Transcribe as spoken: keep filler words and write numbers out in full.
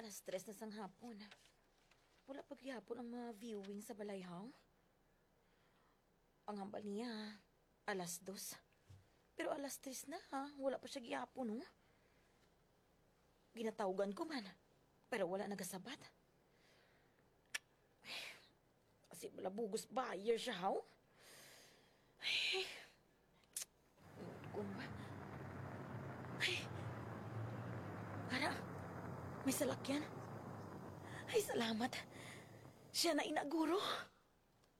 Alas tres na sang hapon. Wala paghihapon ang mga viewing sa balayhaw. Ang hambal niya, alas dos. Pero alas tres na ha, wala pa siya gihapon, no? Ginatawgan ko man, pero wala nagasabat. Kasi wala bugos buyer siya, ha? Ay, kung ba? Ay, Ara, may salakyan. Ay, salamat. Siya na inaguro.